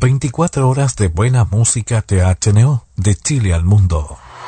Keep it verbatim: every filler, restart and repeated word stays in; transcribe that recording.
veinticuatro horas de buena música T H N O, de Chile al mundo.